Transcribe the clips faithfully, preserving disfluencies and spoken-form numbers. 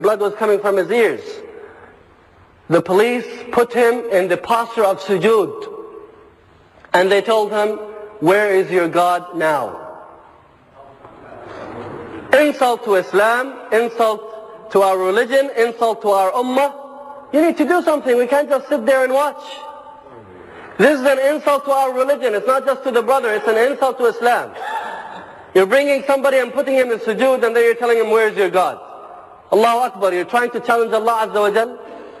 Blood was coming from his ears. The police put him in the posture of sujood. And they told him, where is your God now? Insult to Islam, insult to our religion, insult to our ummah. You need to do something. We can't just sit there and watch. This is an insult to our religion. It's not just to the brother, it's an insult to Islam. You're bringing somebody and putting him in sujood, and then you're telling him, where's your God? Allahu Akbar. You're trying to challenge Allah Azza wa Jal.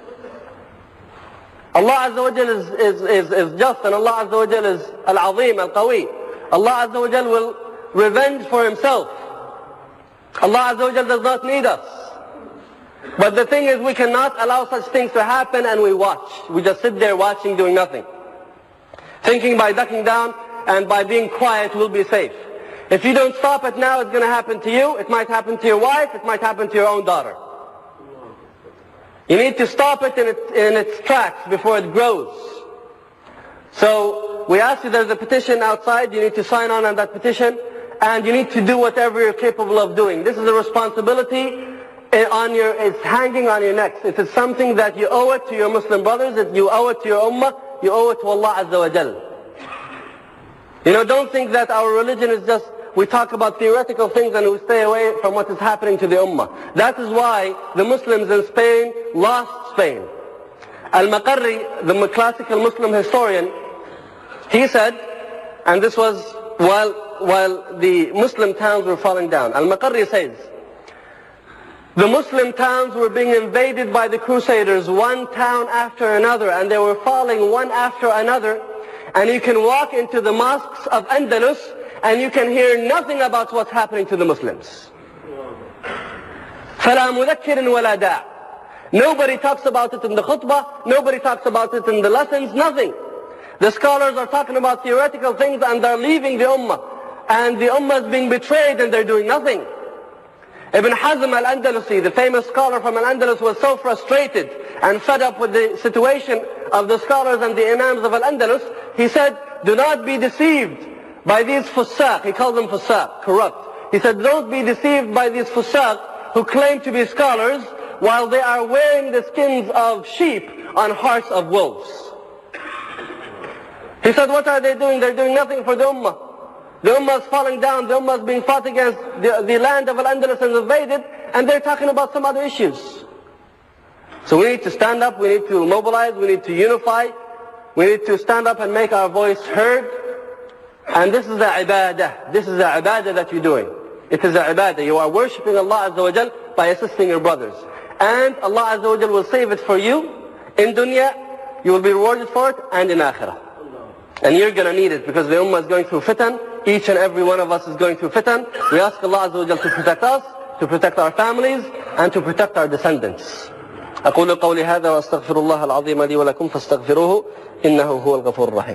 Allah Azza wa Jal is, is, is, is just, and Allah Azza wa Jal is Al-Azim, Al-Qawi. Allah Azza wa Jal will revenge for himself. Allah Azza wa Jal does not need us. But the thing is, we cannot allow such things to happen and we watch. We just sit there watching, doing nothing. Thinking by ducking down and by being quiet we'll be safe. If you don't stop it now, it's going to happen to you. It might happen to your wife. It might happen to your own daughter. You need to stop it in its, in its tracks before it grows. So we ask you, there's a petition outside. You need to sign on on that petition. And you need to do whatever you're capable of doing. This is a responsibility on your, it's hanging on your necks. It is something that you owe it to your Muslim brothers. That you owe it to your ummah. You owe it to Allah Azza wa Jal. You know, don't think that our religion is just, we talk about theoretical things and we stay away from what is happening to the ummah. That is why the Muslims in Spain lost Spain. Al-Maqarri, the classical Muslim historian, he said, and this was while, while the Muslim towns were falling down. Al-Maqarri says, the Muslim towns were being invaded by the Crusaders, one town after another, and they were falling one after another. And you can walk into the mosques of Andalus and you can hear nothing about what's happening to the Muslims. فَلَا مُذَكِّرٍ وَلَا دَاعٍ. Nobody talks about it in the khutbah, nobody talks about it in the lessons, nothing. The scholars are talking about theoretical things and they're leaving the ummah. And the ummah is being betrayed and they're doing nothing. Ibn Hazm al-Andalusi, the famous scholar from Al-Andalus, was so frustrated and fed up with the situation of the scholars and the imams of Al-Andalus. He said, do not be deceived by these fusaq. He called them fusaq, corrupt. He said, don't be deceived by these fusaq who claim to be scholars while they are wearing the skins of sheep on hearts of wolves. He said, what are they doing? They're doing nothing for the ummah. The ummah is falling down, the ummah is being fought against, the, the land of Al-Andalus is invaded, and they're talking about some other issues. So we need to stand up, we need to mobilize, we need to unify, we need to stand up and make our voice heard. And this is the ibadah, this is the ibadah that you're doing. It is the ibadah. You are worshipping Allah Azza wa Jal by assisting your brothers. And Allah Azza wa Jal will save it for you. In dunya, you will be rewarded for it, and in akhirah. And you're going to need it because the ummah is going through fitan. Each and every one of us is going through fitan. We ask Allah Azza wa Jal to protect us, to protect our families, and to protect our descendants. أقول قولي هذا وأستغفر الله العظيم لي ولكم فاستغفروه إنه هو الغفور الرحيم.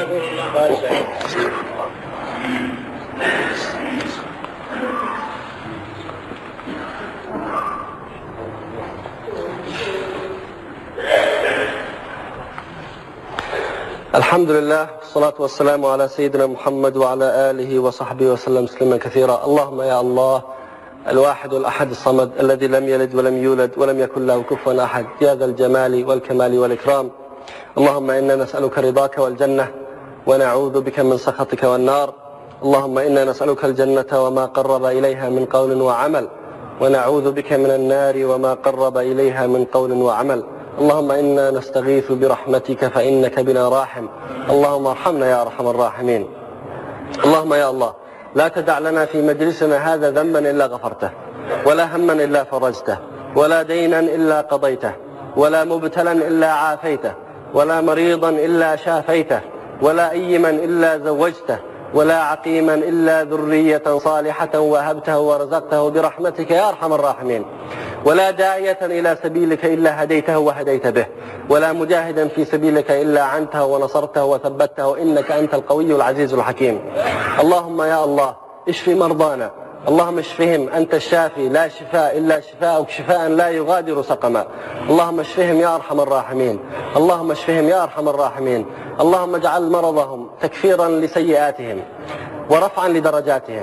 الحمد لله والصلاة والسلام على سيدنا محمد وعلى آله وصحبه وسلم تسليما كثيرا. اللهم يا الله الواحد الأحد الصمد الذي لم يلد ولم يولد ولم يكن له كفوا أحد يا ذا الجمال والكمال والإكرام. اللهم إنا نسألك رضاك والجنة ونعوذ بك من سخطك والنار. اللهم إنا نسألك الجنة وما قرب إليها من قول وعمل ونعوذ بك من النار وما قرب إليها من قول وعمل. اللهم إنا نستغيث برحمتك فإنك بنا راحم. اللهم ارحمنا يا أرحم الراحمين. اللهم يا الله لا تدع لنا في مجلسنا هذا ذنبا إلا غفرته ولا هما إلا فرجته ولا دينا إلا قضيته ولا مبتلا إلا عافيته ولا مريضا إلا شافيته ولا أيما إلا زوجته ولا عقيما إلا ذرية صالحة وهبته ورزقته برحمتك يا أرحم الراحمين. ولا داعية إلى سبيلك إلا هديته وهديت به ولا مجاهدا في سبيلك إلا عنته ونصرته وثبته إنك أنت القوي العزيز الحكيم. اللهم يا الله اشف مرضانا. اللهم اشفهم أنت الشافي لا شفاء إلا شفاءك شفاء لا يغادر سقما. اللهم اشفهم يا أرحم الراحمين. اللهم اشفهم يا أرحم الراحمين. اللهم اجعل مرضهم تكفيرا لسيئاتهم ورفعا لدرجاتهم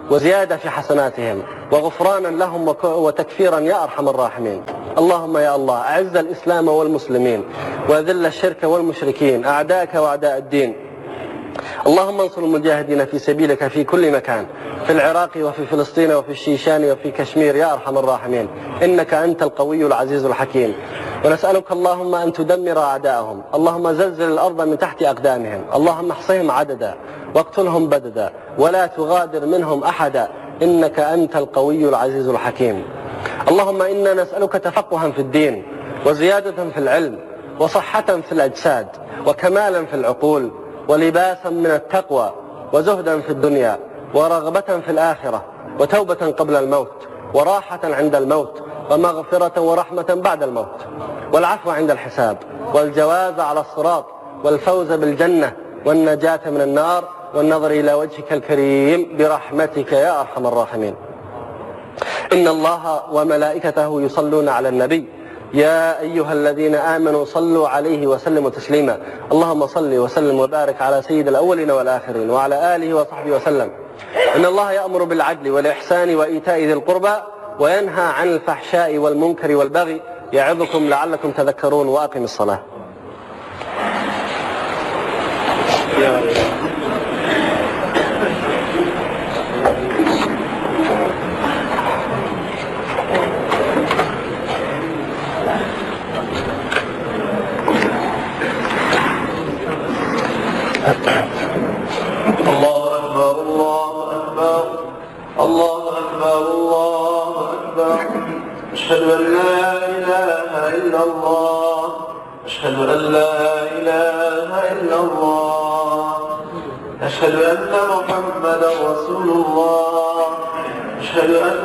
وزيادة في حسناتهم وغفرانا لهم وتكفيرا يا أرحم الراحمين. اللهم يا الله أعز الإسلام والمسلمين وأذل الشرك والمشركين أعداءك وأعداء الدين. اللهم انصر المجاهدين في سبيلك في كل مكان، في العراق وفي فلسطين وفي الشيشان وفي كشمير يا أرحم الراحمين، إنك أنت القوي العزيز الحكيم. ونسألك اللهم أن تدمر أعداءهم، اللهم زلزل الأرض من تحت أقدامهم، اللهم احصهم عددا واقتلهم بددا ولا تغادر منهم أحدا، إنك أنت القوي العزيز الحكيم. اللهم إنا نسألك تفقها في الدين وزيادة في العلم وصحة في الأجساد وكمالا في العقول ولباسا من التقوى وزهدا في الدنيا ورغبة في الآخرة وتوبة قبل الموت وراحة عند الموت ومغفرة ورحمة بعد الموت والعفو عند الحساب والجواز على الصراط والفوز بالجنة والنجاة من النار والنظر إلى وجهك الكريم برحمتك يا أرحم الراحمين. إن الله وملائكته يصلون على النبي يا أيها الذين آمنوا صلوا عليه وسلموا تسليما. اللهم صل وسلم وبارك على سيد الأولين والآخرين وعلى آله وصحبه وسلم. إن الله يأمر بالعدل والإحسان وإيتاء ذي القربى وينهى عن الفحشاء والمنكر والبغي يعظكم لعلكم تذكرون. وأقم الصلاة. الله أكبر الله أكبر الله أكبر الله أكبر. أشهد أن لا إله إلا الله أشهد أن لا إله إلا الله أشهد أن محمدا رسول الله أشهد أن